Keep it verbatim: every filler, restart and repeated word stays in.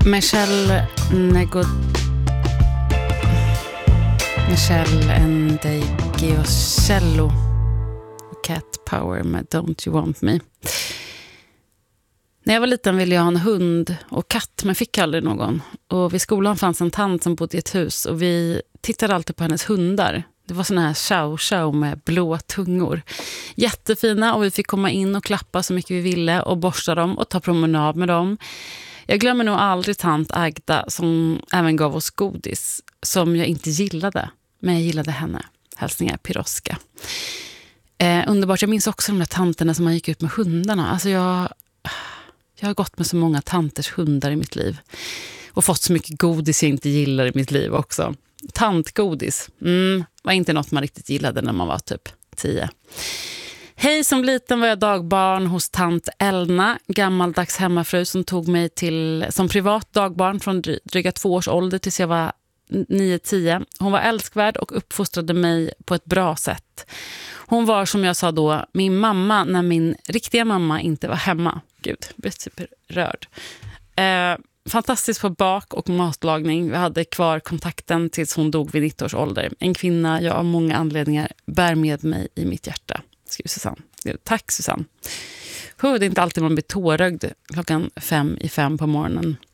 Michelle Nego... Michelle Ndegeocello Cat Power med Don't You Want Me. När jag var liten ville jag ha en hund och katt, men fick aldrig någon. Och vid skolan fanns en tant som bodde i ett hus och vi tittade alltid på hennes hundar. Det var såna här chow-chow med blå tungor. Jättefina, och vi fick komma in och klappa så mycket vi ville och borsta dem och ta promenad med dem. Jag glömmer nog aldrig tant Agda som även gav oss godis som jag inte gillade, men jag gillade henne. Hälsningar Piroska. Eh, underbart, jag minns också de där tanterna som man gick ut med hundarna. Alltså jag, jag har gått med så många tanters hundar i mitt liv. Och fått så mycket godis jag inte gillar i mitt liv också. Tantgodis, mm, var inte något man riktigt gillade när man var typ tio. Hej, som liten var jag dagbarn hos tant Elna, gammaldags hemmafru som tog mig till som privat dagbarn från dryga två års ålder tills jag var nio tio. Hon var älskvärd och uppfostrade mig på ett bra sätt. Hon var, som jag sa då, min mamma när min riktiga mamma inte var hemma. Gud, jag blev superrörd. Eh, fantastiskt på bak- och matlagning. Vi hade kvar kontakten tills hon dog vid nittio års ålder. En kvinna jag av många anledningar bär med mig i mitt hjärta, skriver Susanne. Tack Susanne. Hör, det är inte alltid man blir tårögd klockan fem i fem på morgonen.